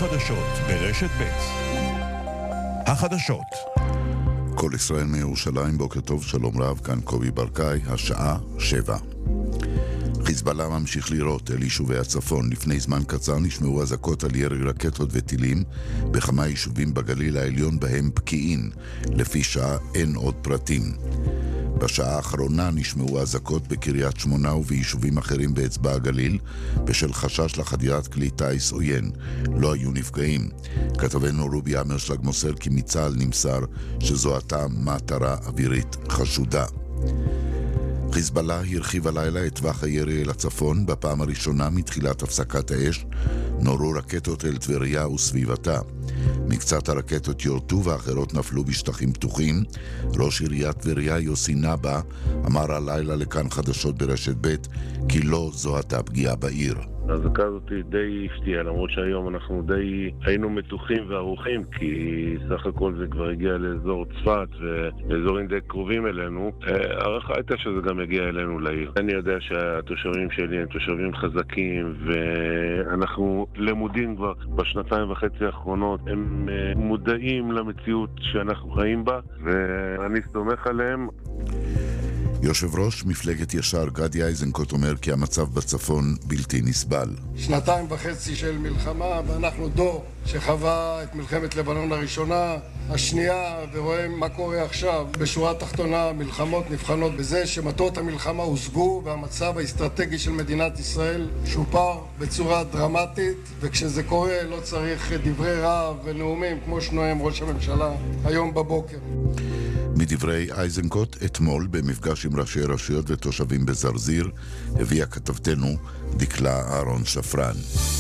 החדשות ברשת ב'. החדשות. כל ישראל מירושלים, בוקר טוב, שלום רב, כאן קובי ברקאי, השעה 7. חיזבאללה ממשיך לירות אל יישובי הצפון. לפני זמן קצר נשמעו אזעקות על ירי רקטות וטילים בכמה יישובים בגליל העליון בהם פקיעין. לפי שעה אין עוד פרטים. בשעה האחרונה נשמעו אזעקות בקריית שמונה וביישובים אחרים באצבע הגליל בשל חשש לחדירת כלי טיס עוין. לא היו נפגעים. כתבנו רובי אמרשלג מוסר כי מצה"ל נמסר שזו הייתה מטרה אווירית חשודה. חיזבאללה הרחיב הלילה את טווח הירי אל הצפון. בפעם הראשונה מתחילת הפסקת האש נורו רקטות אל טבריה וסביבתה. מקצת הרקטות יורטו ואחרות נפלו בשטחים פתוחים. ראש עיריית טבריה יוסי נבא אמר הלילה לכאן חדשות ברשת ב' כי לא זו הייתה פגיעה בעיר. האזעקה הזאת די הפתיעה, למרות שהיום אנחנו די היינו מתוחים וערוכים, כי סך הכל זה כבר הגיע לאזור צפת ואזורים די קרובים אלינו. הערכה הייתה שזה גם יגיע אלינו לעיר. אני יודע שהתושבים שלי הם תושבים חזקים, ואנחנו למודים כבר בשנתיים וחצי האחרונות. הם מודעים למציאות שאנחנו חיים בה, ואני סומך עליהם. יושב ראש מפלגת ישר גדי איזנקוט אומר כי המצב בצפון בלתי נסבל. 2.5 של מלחמה, ואנחנו דור שחווה את מלחמת לבנון הראשונה, השנייה, ורואה מה קורה עכשיו. בשורה התחתונה, מלחמות נבחנות בזה שמטרות המלחמה הושגו, והמצב האסטרטגי של מדינת ישראל שופר בצורה דרמטית, וכשזה קורה לא צריך דברי רעב ונאומים כמו שנואם ראש הממשלה היום בבוקר. מדברי איזנקוט, אתמול במפגש עם ראשי רשויות ותושבים בזרזיר, הביאה כתבתנו דקלה אהרון שפרן.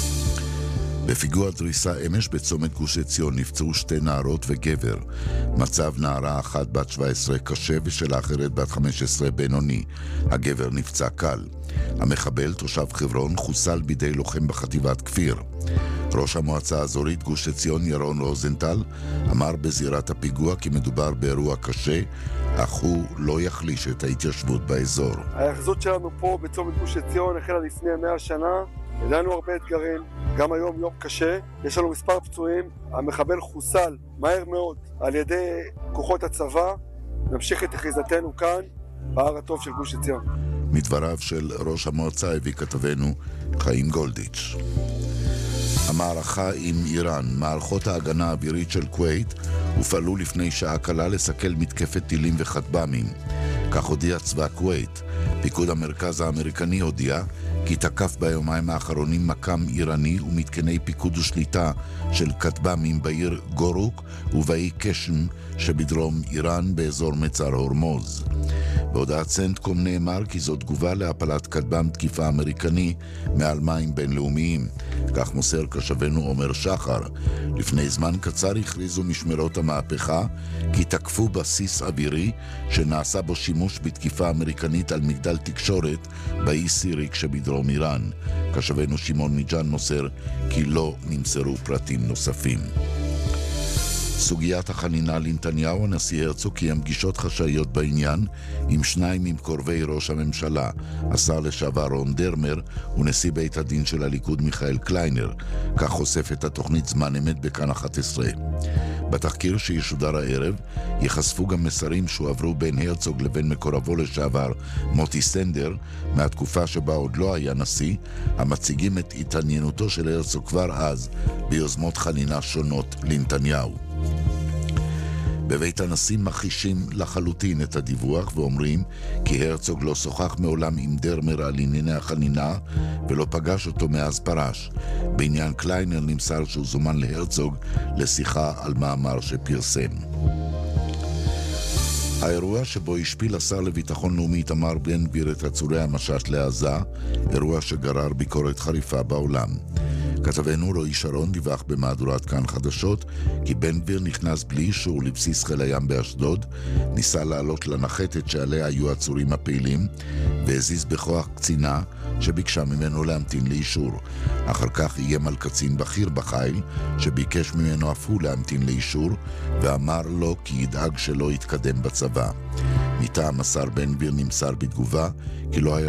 בפיגוע דריסה אמש בצומת גוש עציון נפצעו 2 נערות וגבר. מצב נערה אחת בת 17 קשה ושל האחרת בת 15 בינוני. הגבר נפצע קל. המחבל, תושב חברון, חוסל בידי לוחם בחטיבת כפיר. ראש המועצה האזורית גוש עציון ירון רוזנטל אמר בזירת הפיגוע כי מדובר באירוע קשה, אך הוא לא יחליש את ההתיישבות באזור. ההאחזות שלנו פה בצומת גוש עציון החלה לפני 100 שנה. ידענו הרבה אתגרים, גם היום יום קשה, יש לנו מספר פצועים. המחבל חוסל מהר מאוד על ידי כוחות הצבא. נמשיך את אחיזתנו כאן בהר הטוב של גוש עציון. מדבריו של ראש המועצה הביא כתבנו חיים גולדיץ'. המערכה עם איראן, מערכות ההגנה האווירית של כווית הופעלו לפני שעה קלה לסכל מתקפת טילים וכטב"מים. כך הודיע צבא כווית. פיקוד המרכז האמריקני הודיע כי תקף ביומיים האחרונים מקם איראני ומתקני פיקוד ושליטה של כטב"מים בעיר גורוק ובאי קשם שבדרום איראן באזור מצר הורמוז. בהודעת סנטקום נאמר כי זו תגובה להפלת כטב"ם תקיפה אמריקני מעל מים בינלאומיים. כך מוסר קשבנו עומר שחר. לפני זמן קצר הכריזו משמרות המהפכה כי תקפו בסיס אווירי שנעשה בו שימוש בתקיפה אמריקנית על מגדל תקשורת באי סיריק שבדרום איראן. קשבנו שמעון מיג'אן מוסר כי לא נמסרו פרטים נוספים. סוגיית החנינה לנתניהו, הנשיא הרצוג קיים פגישות חשאיות בעניין עם 2 מקורבי ראש הממשלה, השר לשעבר רון דרמר ונשיא בית הדין של הליכוד מיכאל קליינר. כך חושפת התוכנית זמן אמת בכאן 11. בתחקיר שישודר הערב ייחשפו גם מסרים שהועברו בין הרצוג לבין מקורבו לשעבר מוטי סנדר מהתקופה שבה עוד לא היה נשיא, המציגים את התעניינותו של הרצוג כבר אז ביוזמות חנינה שונות לנתניהו. בבית הנשיא מכחישים לחלוטין את הדיווח ואומרים כי הרצוג לא שוחח מעולם עם דרמר על ענייני החנינה ולא פגש אותו מאז פרש. בעניין קליינר נמסר שהוא זומן להרצוג לשיחה על מאמר שפרסם. האירוע שבו השפיל השר לביטחון לאומי איתמר בן גביר את עצורי המשט לעזה, אירוע שגרר ביקורת חריפה בעולם. כתבנו רועי שרון דיווח במהדורת כאן חדשות כי בן גביר נכנס בלי אישור לבסיס חיל הים באשדוד, ניסה לעלות לנחתת שעליה היו עצורים הפעילים והזיז בכוח קצינה שביקשה ממנו להמתין לאישור. אחר כך איים על קצין בכיר בחיל שביקש ממנו אף הוא להמתין לאישור ואמר לו כי ידאג שלא יתקדם בצבא. מטעם השר בן גביר נמסר בתגובה כי לא היה